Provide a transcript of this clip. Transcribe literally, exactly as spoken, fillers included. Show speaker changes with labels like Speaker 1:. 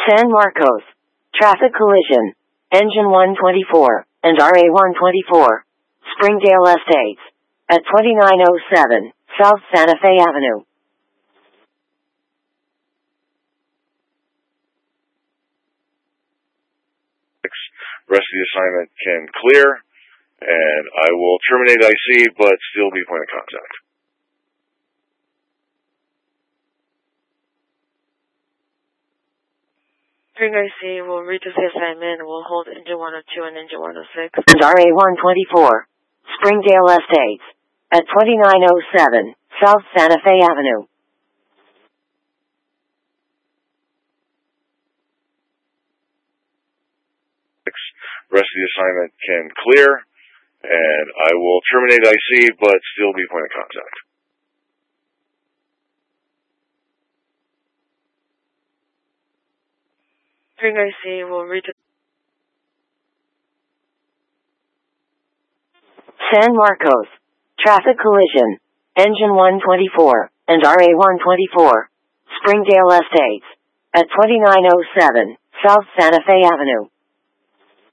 Speaker 1: San Marcos. Traffic collision. Engine one twenty-four and R A one twenty-four. Springdale Estates. At twenty-nine oh seven South Santa Fe Avenue.
Speaker 2: Rest of the assignment can clear, and I will terminate I C, but still be point of contact.
Speaker 3: Spring I C will read the assignment and will hold engine one oh two and engine one oh six.
Speaker 1: And R A one twenty-four. Springdale Estates. At twenty-nine oh seven South Santa Fe Avenue.
Speaker 2: Rest of the assignment can clear, and I will terminate I C, but still be point of contact.
Speaker 3: Spring I C will read the
Speaker 1: San Marcos. Traffic collision. Engine one twenty-four and R A one twenty-four. Springdale Estates. At twenty-nine oh seven South Santa Fe Avenue.